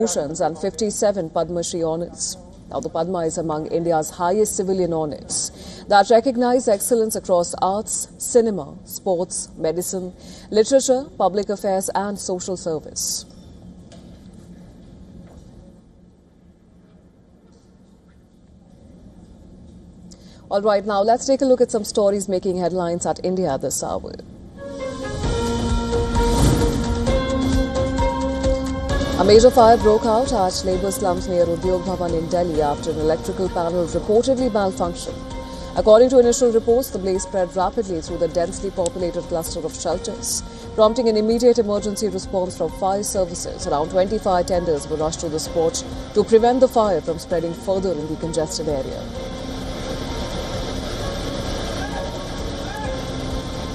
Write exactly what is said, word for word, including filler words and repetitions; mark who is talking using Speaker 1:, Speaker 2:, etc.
Speaker 1: Bhushans and fifty-seven Padma Shri honours. Now, the Padma is among India's highest civilian honours that recognise excellence across arts, cinema, sports, medicine, literature, public affairs and social service. All right, now let's take a look at some stories making headlines at India this hour. A major fire broke out at labour slums near Udyog Bhavan in Delhi after an electrical panel reportedly malfunctioned. According to initial reports, the blaze spread rapidly through the densely populated cluster of shelters, prompting an immediate emergency response from fire services. Around twenty fire tenders were rushed to the spot to prevent the fire from spreading further in the congested area.